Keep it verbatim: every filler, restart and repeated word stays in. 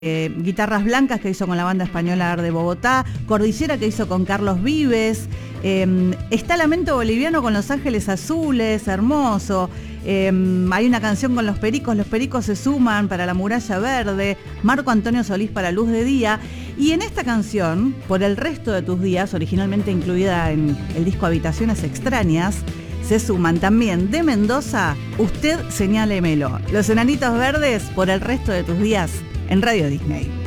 Eh, Guitarras Blancas, que hizo con la banda española de Bogotá, Cordillera, que hizo con Carlos Vives, eh, está Lamento Boliviano con Los Ángeles Azules, hermoso, eh, hay una canción con Los Pericos, Los Pericos se suman para La Muralla Verde, Marco Antonio Solís para Luz de Día, y en esta canción, Por el Resto de Tus Días, originalmente incluida en el disco Habitaciones Extrañas, se suman también de Mendoza, Usted Señálemelo, Los Enanitos Verdes, Por el Resto de Tus Días, en Radio Disney.